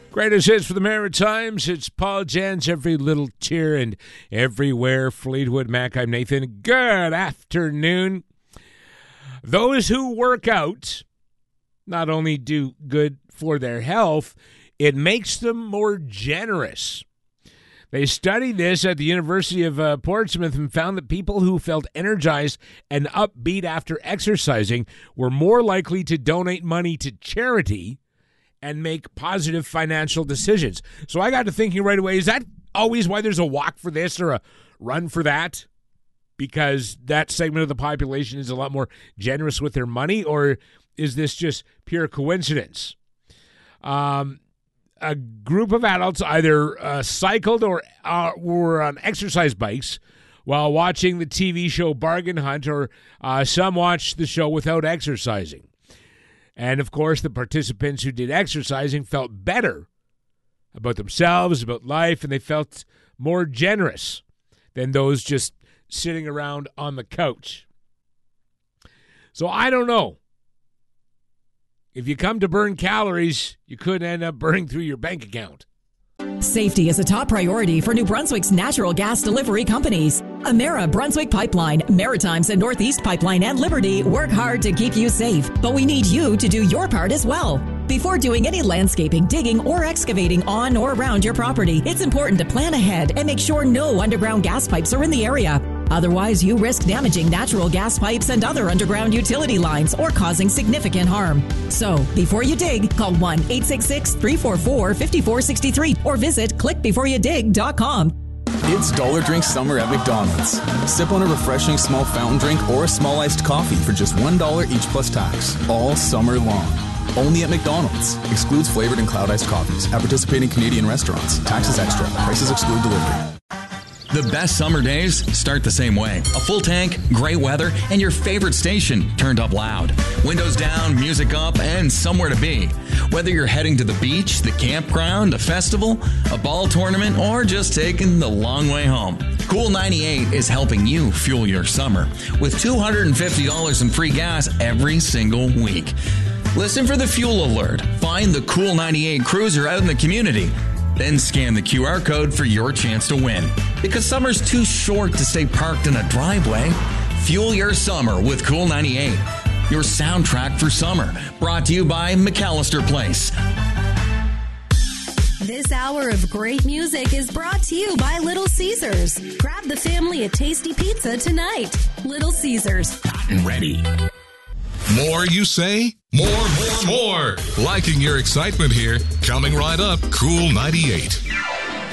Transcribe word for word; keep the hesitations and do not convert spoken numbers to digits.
Greatest hits for the Maritimes. It's Paul Jans, Every Little Tear and Everywhere. Fleetwood Mac, I'm Nathan. Good afternoon. Those who work out not only do good for their health, it makes them more generous. They studied this at the University of uh, Portsmouth and found that people who felt energized and upbeat after exercising were more likely to donate money to charity and make positive financial decisions. So I got to thinking right away, is that always why there's a walk for this or a run for that? Because that segment of the population is a lot more generous with their money, or is this just pure coincidence? Um, a group of adults either uh, cycled or uh, were on exercise bikes while watching the T V show Bargain Hunt, or uh, some watched the show without exercising. And, of course, the participants who did exercising felt better about themselves, about life, and they felt more generous than those just sitting around on the couch. So I don't know. If you come to burn calories, you could end up burning through your bank account. Safety is a top priority for New Brunswick's natural gas delivery companies. Emera Brunswick Pipeline, Maritimes and Northeast Pipeline, and Liberty work hard to keep you safe, but we need you to do your part as well. Before doing any landscaping, digging, or excavating on or around your property, it's important to plan ahead and make sure no underground gas pipes are in the area. Otherwise, you risk damaging natural gas pipes and other underground utility lines or causing significant harm. So, before you dig, call one eight six six, three four four, five four six three or visit click before you dig dot com. It's Dollar Drink Summer at McDonald's. Sip on a refreshing small fountain drink or a small iced coffee for just one dollar each plus tax, all summer long. Only at McDonald's. Excludes flavored and cloud iced coffees at participating Canadian restaurants. Taxes extra. Prices exclude delivery. The best summer days start the same way. A full tank, great weather, and your favorite station turned up loud. Windows down, music up, and somewhere to be. Whether you're heading to the beach, the campground, a festival, a ball tournament, or just taking the long way home, Cool ninety-eight is helping you fuel your summer with two hundred fifty dollars in free gas every single week. Listen for the fuel alert. Find the Cool ninety-eight cruiser out in the community. Then scan the Q R code for your chance to win. Because summer's too short to stay parked in a driveway. Fuel your summer with Cool ninety-eight. Your soundtrack for summer. Brought to you by McAllister Place. This hour of great music is brought to you by Little Caesars. Grab the family a tasty pizza tonight. Little Caesars. Hot and ready. More, you say? More, more, more. Liking your excitement here. Coming right up, Cool ninety-eight.